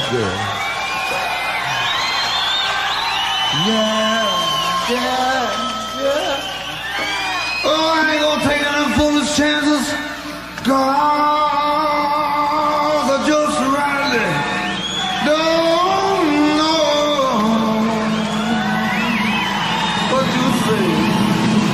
girl. Yeah, yeah, yeah. Oh, I ain't gonna take any foolish chances. God.